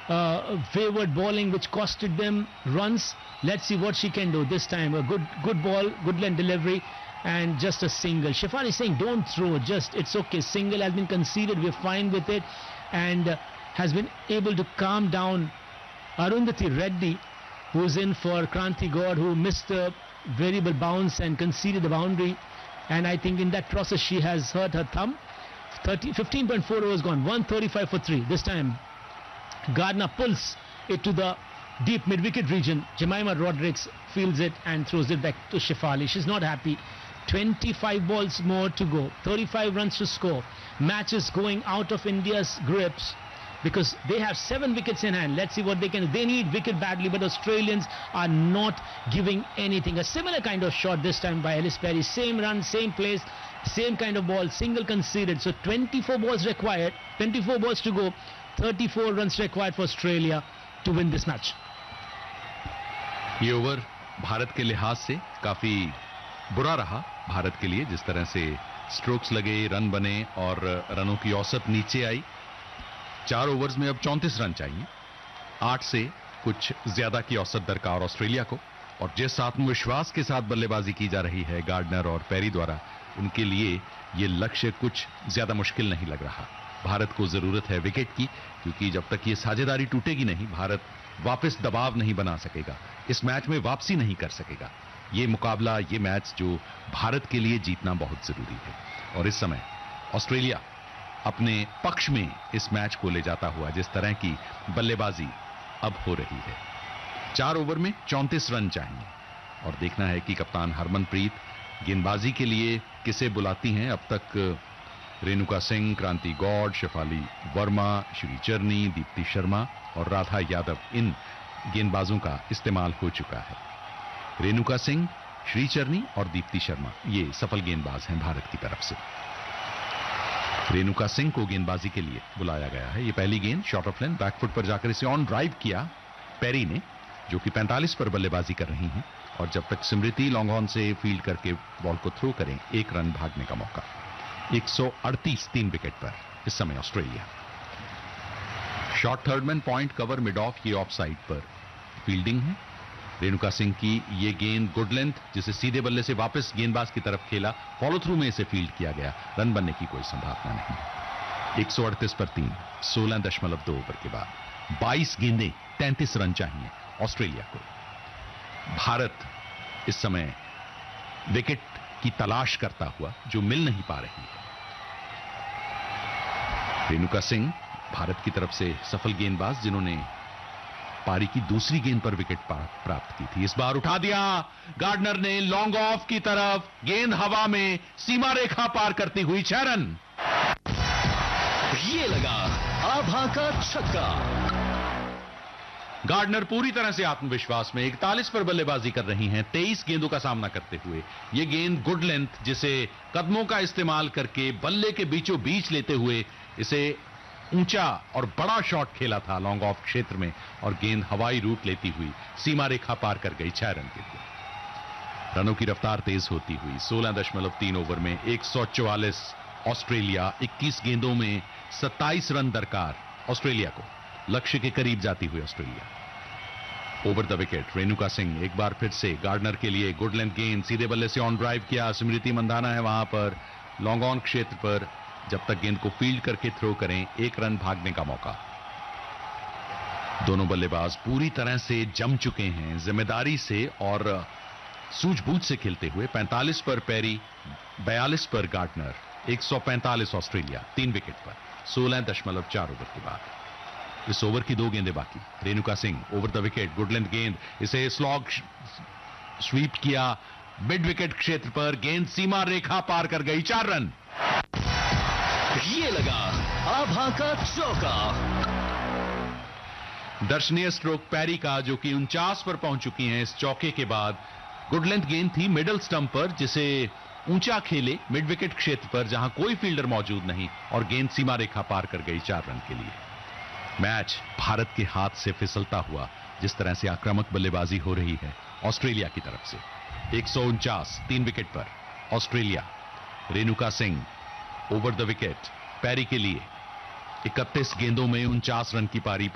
wayward bowling which costed them runs. Let's see what she can do this time. A good ball, good length delivery, and just a single. Shefali saying don't throw, just it's okay. Single has been conceded, we're fine with it, and has been able to calm down Arundhati Reddy, who's in for Kranti Gaur, who missed the variable bounce and conceded the boundary, and I think in that process she has hurt her thumb. 15.4 overs gone, 135 for 3. This time Gardner pulls it to the deep mid-wicket region. Jemima Rodrigues fields it and throws it back to Shefali. She's not happy. 25 balls more to go, 35 runs to score. Match is going out of India's grips because they have 7 wickets in hand. Let's see what they can do. They need wicket badly, but Australians are not giving anything. A similar kind of shot this time by Ellis Perry. Same run, same place, same kind of ball, single conceded. So 24 balls required, 24 balls to go, 34 runs required for Australia to win this match. ये over Bharat के लिहाज से काफी बुरा रहा भारत के लिए, जिस तरह से स्ट्रोक्स लगे, रन बने और रनों की औसत नीचे आई। 4 ओवर्स में अब 34 रन चाहिए, 8 से कुछ ज्यादा की औसत दरकार ऑस्ट्रेलिया को, और जिस आत्मविश्वास के साथ बल्लेबाजी की जा रही है गार्डनर और पेरी द्वारा, उनके लिए ये लक्ष्य कुछ ज्यादा मुश्किल नहीं लग रहा। भारत को जरूरत है विकेट की, क्योंकि जब तक ये साझेदारी टूटेगी नहीं, भारत वापस दबाव नहीं बना सकेगा, इस मैच में वापसी नहीं कर सकेगा। ये मुकाबला, ये मैच जो भारत के लिए जीतना बहुत जरूरी है, और इस समय ऑस्ट्रेलिया अपने पक्ष में इस मैच को ले जाता हुआ जिस तरह की बल्लेबाजी अब हो रही है। 4 ओवर में 34 रन चाहिए, और देखना है कि कप्तान हरमनप्रीत गेंदबाजी के लिए किसे बुलाती हैं। अब तक रेणुका सिंह, क्रांति गौड़, शेफाली वर्मा, श्रीचरनी, दीप्ति शर्मा और राधा यादव, इन गेंदबाजों का इस्तेमाल हो चुका है। रेणुका सिंह, श्रीचरनी और दीप्ति शर्मा ये सफल गेंदबाज हैं भारत की तरफ से। रेणुका सिंह को गेंदबाजी के लिए बुलाया गया है। ये पहली गेंद शॉर्ट ऑफ लेंथ बैकफुट पर जाकर इसे ऑन ड्राइव किया पेरी ने, जो कि 45 पर बल्लेबाजी कर रही हैं, और जब तक स्मृति लॉन्ग ऑन से फील्ड करके बॉल को थ्रो करें, 1 रन भागने का मौका। 138 3 विकेट पर इस समय Australia. Short third man point cover mid of, ये ऑफ साइड पर फील्डिंग है। रेणुका सिंह की ये गेंद गुड लेंथ, जिसे सीधे बल्ले से वापस गेंदबाज की तरफ खेला, फॉलो थ्रू में इसे फील्ड किया गया, रन बनने की कोई संभावना नहीं। 138 पर 3, 16.2 ओवर के बाद 22 गेंदें, 33 रन चाहिए ऑस्ट्रेलिया को। भारत इस समय विकेट की तलाश करता हुआ जो मिल नहीं पा रही है। रेणुका सिंह भारत की तरफ से सफल गेंदबाज, जिन्होंने पारी की दूसरी गेंद पर विकेट प्राप्त की थी। इस बार उठा दिया गार्डनर ने लॉन्ग ऑफ की तरफ, गेंद हवा में सीमा रेखा पार करती हुई 6 रन। ये लगा आभा का छक्का। गार्डनर पूरी तरह से आत्मविश्वास में 41 पर बल्लेबाजी कर रही हैं, 23 गेंदों का सामना करते हुए। यह गेंद गुड लेंथ, जिसे कदमों का इस्तेमाल करके बल्ले के बीचों बीच लेते हुए इसे ऊंचा और बड़ा शॉट खेला था लॉन्ग ऑफ क्षेत्र में, और गेंद हवाई रूट लेती हुई सीमा रेखा पार कर गई 6 रन के लिए। रनों की रफ्तार तेज होती हुई 16.3 ओवर में 144 ऑस्ट्रेलिया, 21 गेंदों में 27 रन दरकार ऑस्ट्रेलिया को, लक्ष्य के करीब जाती हुई Australia. Over the wicket Renuka Singh एक बार फिर से गार्डनर के लिए गुड लेंथ गेंद, सीधे बल्ले से ऑन ड्राइव किया, स्मृति मंदाना है वहां पर लॉन्ग ऑन क्षेत्र पर, जब तक गेंद को फील्ड करके थ्रो करें, 1 रन भागने का मौका। दोनों बल्लेबाज पूरी तरह से जम चुके हैं, जिम्मेदारी से और सूझबूझ से खेलते हुए। 45 पर पेरी, 42 पर गार्डनर, 145 ऑस्ट्रेलिया, 3 विकेट पर 16.4 ओवर के बाद। इस ओवर की 2 गेंदें बाकी। Renuka Singh over the wicket, good length गेंद, इसे स्लॉग स्वीप किया मिड विकेट क्षेत्र पर, गेंद सीमा रेखा पार कर गई, 4 रन। ये लगा आभा का चौका। दर्शनीय स्ट्रोक पेरी का, जो कि 49 पर पहुंच चुकी हैं इस चौके के बाद। गुड लेंथ गेंद थी मिडल स्टंप पर, जिसे ऊंचा खेले मिड विकेट क्षेत्र पर, जहां कोई फील्डर मौजूद नहीं, और गेंद सीमा रेखा पार कर गई 4 रन के लिए। मैच भारत के हाथ से फिसलता हुआ, जिस तरह से आक्रामक बल्लेबाजी हो रही है ऑस्ट्रेलिया की तरफ से। 149 3 विकेट पर Australia. Renuka Singh over the wicket peri के लिए 31 गेंदों में 49 रन की पारी।